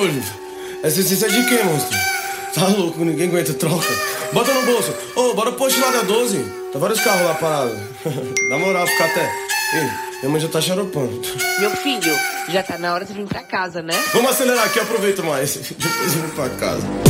olho. Essa essência é de quem, monstro? Tá louco, ninguém aguenta troca. Bota no bolso. Ô, bora pro posto lá da 12. Tá vários carros lá parados. Na moral, fica até... Ei, minha mãe já tá xaropando. Meu filho, já tá na hora de vir pra casa, né? Vamos acelerar aqui, eu aproveito mais. Depois eu vou pra casa.